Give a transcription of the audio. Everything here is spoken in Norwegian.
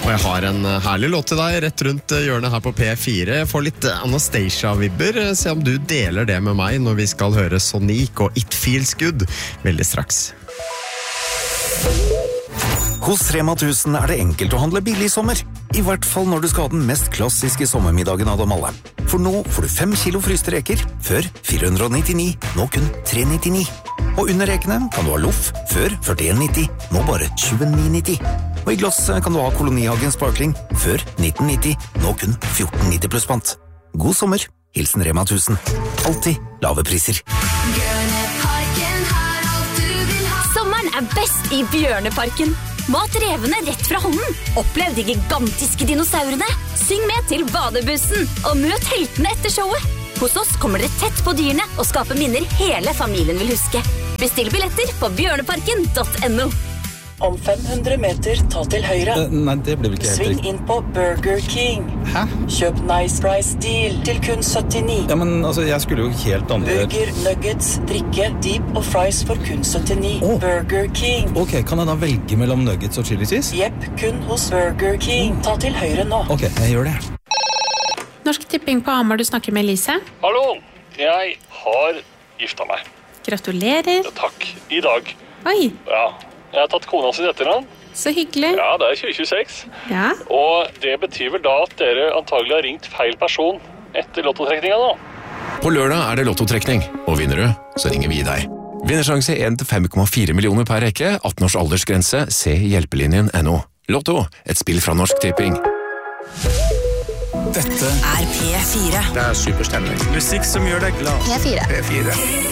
Og jeg har en herlig låt til deg rett rundt hjørnet her på P4. Jeg får litt Anastacia-vibber. Se om du deler det med meg når vi skal høre Sonic og It Feels Good veldig straks. Hos Rema 1000 det enkelt å handle billig i sommer. I hvert fall når du skal ha den mest klassiske sommermiddagen av dem alle. For nå får du 5 kilo fryste reker, før 499, nå kun 399. Og under rekene kan du ha loff, før 41,90, nå bare 29,90. Og i glass kan du ha Kolonihagen Sparkling, før 1990, nå kun 14,90 pluss pant. God sommer, hilsen Rema 1000. Alltid lave priser. Bjørneparken har alt du vil ha. Sommeren best i Bjørneparken. Mat revene rett fra hånden. Opplev de gigantiske dinosaurene. Syng med til badebussen, og møt heltene etter showet. Hos oss kommer dere tett på dyrene og skaper minner hele familien vil huske. Bestill billetter på bjørneparken.no. Om 500 meter, ta til høyre. Nei, det blir vel ikke helt Sving riktig. inn på Burger King. Hæ? Kjøp Nice Price Deal til kun 79. Ja, men altså, jeg skulle jo helt andre... Burger, nuggets, drikke, deep og fries for kun 79. Åh. Burger King. Ok, kan jeg da velge mellom nuggets og chili cheese? Jepp, kun hos Burger King. Ta til høyre nå. Ok, jeg gjør det. Norsk Tipping på Hamar, du snakker med Elise. Hallo, jeg har gifta meg. Gratulerer. Ja, takk. I dag. Oi, Ja, jeg har tatt kona sin etternavn. så hyggelig. Ja, det er 2026. Ja, Og det betyr vel da at dere antagelig har ringt feil person etter lottotrekninga nå. På lørdag det lottotrekning, og vinner du, så ringer vi deg. Vinnersjanse 1-5,4 millioner per rekke, 18 års aldersgrense, se hjelpelinjen.no. Lotto, et spill fra Norsk Tipping. Dette P4. Det er superstemning. Musikk som gjør deg glad. P4. P4.